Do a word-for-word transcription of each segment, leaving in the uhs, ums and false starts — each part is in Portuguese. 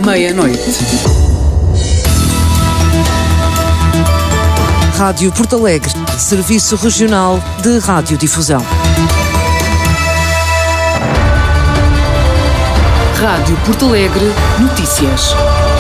meia-noite. Rádio Porto Alegre, Serviço Regional de Radiodifusão. Rádio Porto Alegre, notícias.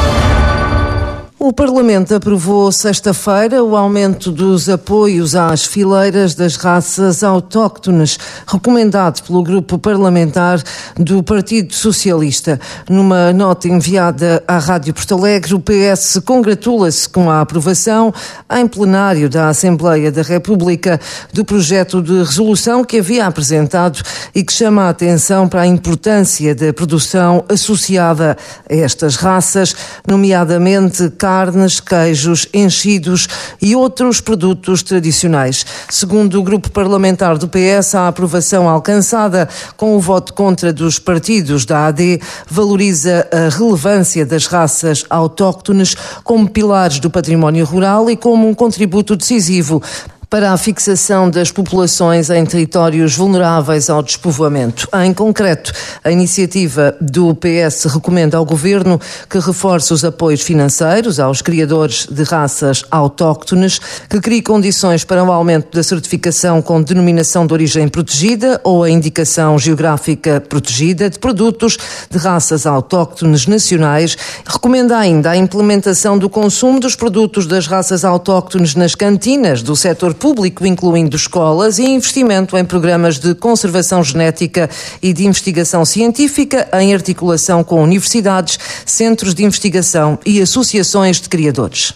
O Parlamento aprovou sexta-feira o aumento dos apoios às fileiras das raças autóctones, recomendado pelo grupo parlamentar do Partido Socialista. Numa nota enviada à Rádio Porto Alegre, o P S congratula-se com a aprovação em plenário da Assembleia da República do projeto de resolução que havia apresentado e que chama a atenção para a importância da produção associada a estas raças, nomeadamente carnes, queijos, enchidos e outros produtos tradicionais. Segundo o grupo parlamentar do P S, a aprovação alcançada com o voto contra dos partidos da A D valoriza a relevância das raças autóctones como pilares do património rural e como um contributo decisivo para a fixação das populações em territórios vulneráveis ao despovoamento. Em concreto, a iniciativa do P S recomenda ao Governo que reforce os apoios financeiros aos criadores de raças autóctones, que crie condições para o aumento da certificação com denominação de origem protegida ou a indicação geográfica protegida de produtos de raças autóctones nacionais. Recomenda ainda a implementação do consumo dos produtos das raças autóctones nas cantinas do setor público, incluindo escolas, e investimento em programas de conservação genética e de investigação científica em articulação com universidades, centros de investigação e associações de criadores.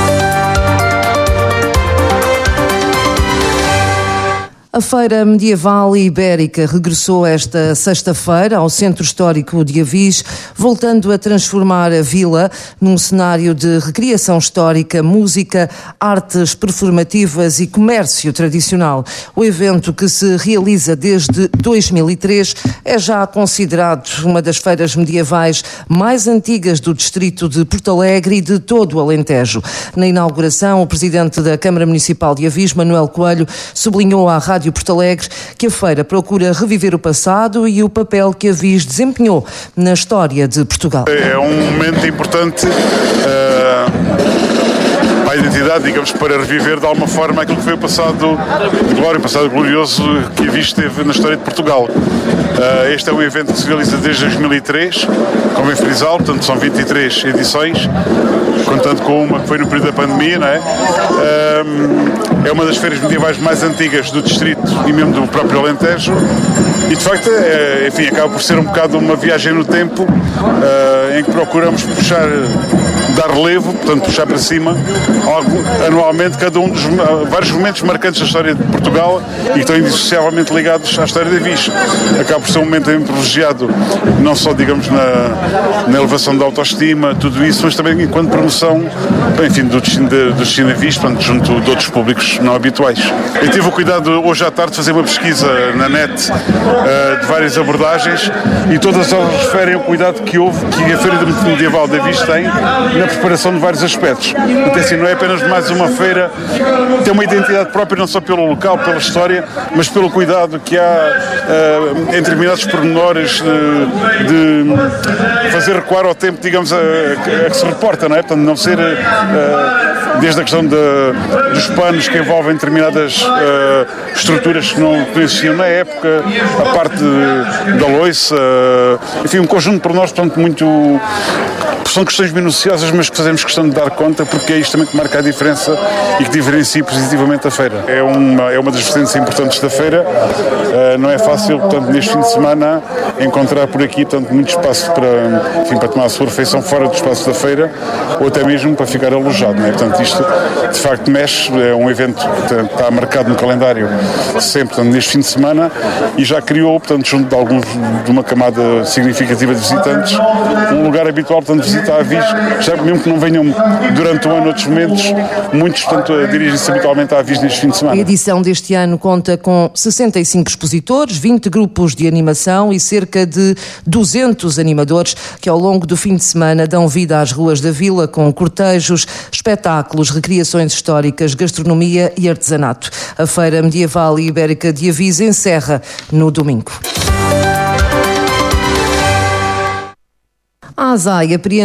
A Feira Medieval e Ibérica regressou esta sexta-feira ao Centro Histórico de Avis, voltando a transformar a vila num cenário de recriação histórica, música, artes performativas e comércio tradicional. O evento, que se realiza desde dois mil e três, é já considerado uma das feiras medievais mais antigas do distrito de Porto Alegre e de todo o Alentejo. Na inauguração, o presidente da Câmara Municipal de Avis, Manuel Coelho, sublinhou à Rádio Porto Alegre que a feira procura reviver o passado e o papel que Avis desempenhou na história de Portugal. É um momento importante uh, para a identidade, digamos, para reviver de alguma forma aquilo que foi o passado de glória, o passado glorioso que Avis teve na história de Portugal. Uh, este é um evento que se realiza desde dois mil e três, convém frisá-lo, portanto são vinte e três edições, contando com uma que foi no período da pandemia, não é? Uh, é uma das feiras medievais mais antigas do distrito e mesmo do próprio Alentejo e, de facto, é, enfim, acaba por ser um bocado uma viagem no tempo uh, em que procuramos puxar, dar relevo, portanto puxar para cima algo, anualmente cada um dos uh, vários momentos marcantes da história de Portugal e que estão indissociavelmente ligados à história de Avis. Acaba por ser um momento privilegiado, não só, digamos, na, na elevação da autoestima, tudo isso, mas também enquanto promoção, enfim, do destino de, do destino de Avis, portanto, junto de outros públicos não habituais. Eu tive o cuidado hoje à tarde de fazer uma pesquisa na net uh, de várias abordagens e todas elas referem o cuidado que houve, que a Feira Medieval de Avis tem na preparação de vários aspectos. Então, assim, não é apenas mais uma feira, tem uma identidade própria não só pelo local, pela história, mas pelo cuidado que há uh, em determinados pormenores uh, de fazer recuar ao tempo, digamos, a, a, a que se reporta, não é? Portanto, não ser uh, desde a questão de, dos panos que envolvem determinadas uh, estruturas que não existiam na época, a parte de, da loiça, uh, enfim, um conjunto por nós, portanto, muito... São questões minuciosas, mas que fazemos questão de dar conta porque é isto também que marca a diferença e que diferencia positivamente a feira. É uma, é uma das vertentes importantes da feira. Uh, não é fácil, portanto, neste fim de semana encontrar por aqui tanto muito espaço para, enfim, para tomar a sua refeição fora do espaço da feira ou até mesmo para ficar alojado. Não é? Portanto, isto de facto mexe, é um evento que portanto, está marcado no calendário sempre, portanto, neste fim de semana e já criou, portanto, junto de alguns de uma camada significativa de visitantes, um lugar habitual, portanto, de visita a Avis, já mesmo que não venham durante o ano outros momentos, muitos, portanto, dirigem-se habitualmente a Avis neste fim de semana. A edição deste ano conta com sessenta e cinco expositores, vinte grupos de animação e cerca de duzentos animadores que ao longo do fim de semana dão vida às ruas da vila com cortejos, espetáculos, recriações históricas, gastronomia e artesanato. A Feira Medieval e Ibérica de Avis encerra no domingo. A ASAI apreende